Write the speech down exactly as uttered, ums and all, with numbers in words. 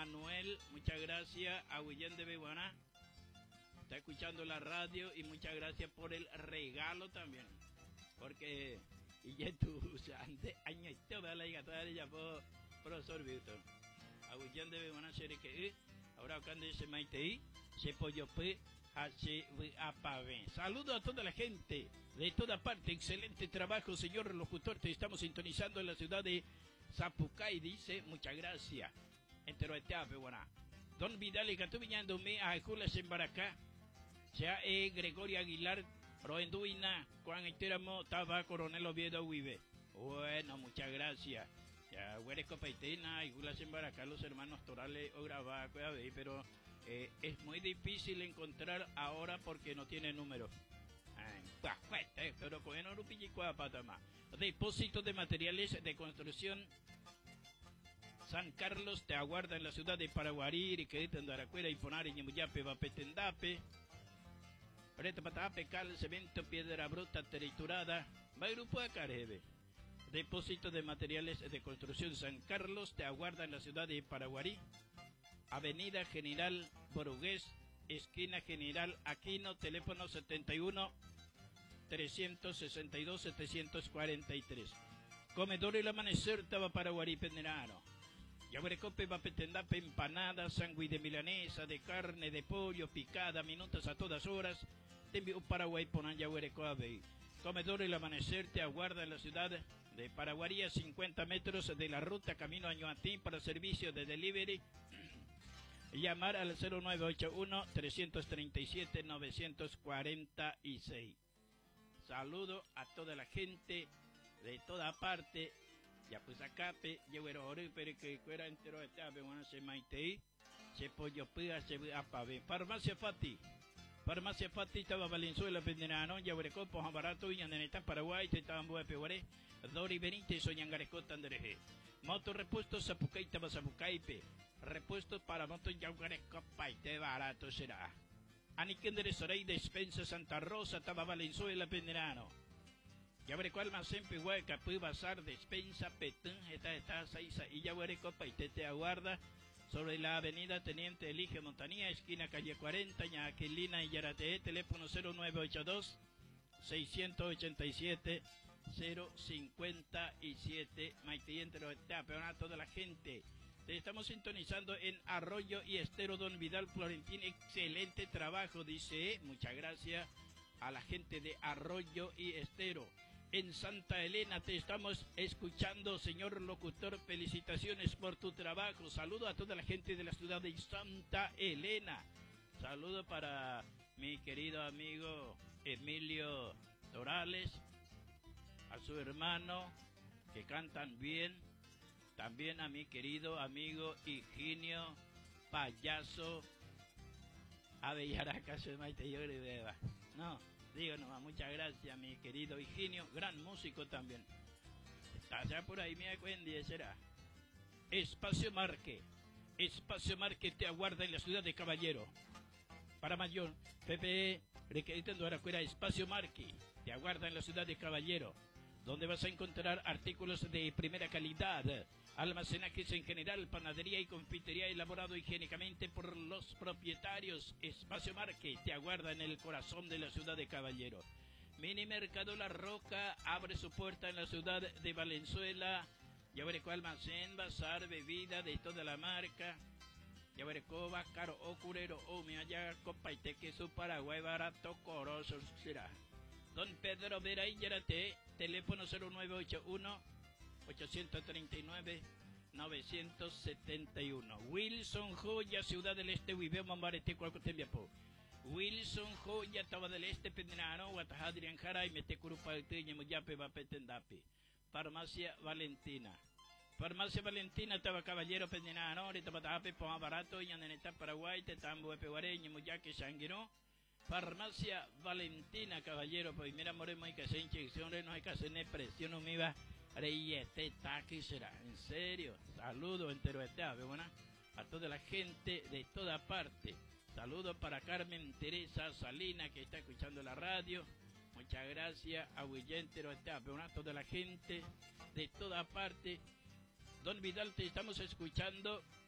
Manuel, muchas gracias. A Huillén de Beguaná, está escuchando la radio y muchas gracias por el regalo también. Porque, y ya tú, antes, año y todo, la hija, toda ella, profesor Víctor. A Huillén de Beguaná, se que, ahora cuando se maite, se pollo pe. Saludo a toda la gente de toda parte. Excelente trabajo, señor locutor. Te estamos sintonizando en la ciudad de Zapucay. Dice, muchas gracias. Entero de Teape, buena. Don Vidal y Catú Viñándome a Julas en Baracá. Ya eh, Gregorio Aguilar, Roenduina, Juan Eteramo, Taba, Coronel Oviedo, Vive. Bueno, muchas gracias. Ya, Huereco Paitina y Julas en Baracá, los hermanos Torales o Grabá, pero. Eh, es muy difícil encontrar ahora porque no tiene número. Pero con el depósitos de materiales de construcción San Carlos te aguarda en la ciudad de Paraguarí, y que en Daracuera y Ponar y Muyape, Vapetendape. Preta Patape, Cal, Cemento, Piedra Bruta, Triturada, va grupo de Carebe. Depósito de materiales de construcción San Carlos te aguarda en la ciudad de Paraguarí. Avenida General Borugués, esquina General Aquino, teléfono setenta y uno, trescientos sesenta y dos, setecientos cuarenta y tres. Comedor El Amanecer, Taba Paraguarí, Penderano. Yaguarecope, Vapetendape, empanada, sándwich de milanesa, de carne, de pollo, picada, minutos a todas horas. Te envío Paraguay, Ponan Yaguarecope. Comedor El Amanecer te aguarda en la ciudad de Paraguarí, a cincuenta metros de la ruta camino a Ñuatín para servicio de delivery. Llamar al cero nueve ocho uno, tres tres siete, nueve cuatro seis. Saludo a toda la gente de toda parte. Ya pues acá, pe, llevo oro, pero que fuera entero de tabe, bueno, se maite, se pollo pida, se apabe. Farmacia Fati. Farmacia Fati estaba Valenzuela, Penderano, Yaguarecó, Pojan Barato, Villaneta, Paraguay, te estaban Bue Peguare, Dori Benítez, Soñangarecó, Tandereje. Moto repuestos, Zapucay, Taba Zapucaipe. Repuestos para moto Yaguarecó, Paite, barato será. Aniquendere Sorey, Despensa Santa Rosa, Taba Valenzuela, Penderano. Yaguarecó, Almacén, Peguay, Capuy, Bazar, Despensa, Petén, Eta, Eta, Saiza, y Yaguarecó, Paite, te aguarda. Sobre la avenida Teniente Elige Montanía, esquina calle cuarenta, Ñaquilina y Yaratee, teléfono cero nueve ocho dos, seis ocho siete, cero cinco siete. Maite entero de campeonato de la gente. Te estamos sintonizando en Arroyo y Estero, Don Vidal Florentín. Excelente trabajo, dice. Muchas gracias a la gente de Arroyo y Estero. En Santa Elena te estamos escuchando, señor locutor. Felicitaciones por tu trabajo. Saludo a toda la gente de la ciudad de Santa Elena. Saludo para mi querido amigo Emilio Torales, a su hermano, que cantan bien. También a mi querido amigo Higinio Payaso Avellaraca, soy Maite Llori Beba. No. Digo nomás, muchas gracias, mi querido Higinio, gran músico también. Está allá por ahí, me acuerdo, será. Espacio Marque. Espacio Marque te aguarda en la ciudad de Caballero. Para mayor, P P E, requeritando Aracuera, Espacio Marque te aguarda en la ciudad de Caballero, donde vas a encontrar artículos de primera calidad, almacenajes en general, panadería y confitería elaborado higiénicamente por los propietarios. Espacio Marque te aguarda en el corazón de la ciudad de Caballero. Mini Mercado La Roca abre su puerta en la ciudad de Valenzuela. Yaguarecó, almacén, bazar, bebida de toda la marca. Yaguarecó, Bacaro, Ocurero, Ome, allá, Copaite, queso Paraguay, barato, coroso, será. Don Pedro Vera y Yarate, teléfono cero nueve ocho uno, ocho tres nueve, nueve siete uno. Wilson Joya, Ciudad del Este, Huiveo, Mambarete, Cuacotembiapo. Wilson Joya, Taba del Este, Pendenano, Guatajadrian Jaray, Metecurupalte, Ñemuyape, Vapetendape. Farmacia Valentina. Farmacia Valentina, Taba Caballero, Pendenano, ahorita Patape, Poma Barato, Yaneneta, Paraguay, Tetambo, Peguare, Ñemuyaque, Sanguino. Farmacia Valentina, caballero, pues mira, moremos, hay que hacer inyecciones, no hay que hacer presión, no me iba a este taque será, en serio. Saludo entero de ave, buena, a toda la gente de toda parte. Saludo para Carmen Teresa Salina, que está escuchando la radio. Muchas gracias a Huillentero de ave, buena, a toda la gente de toda parte. Don Vidal, te estamos escuchando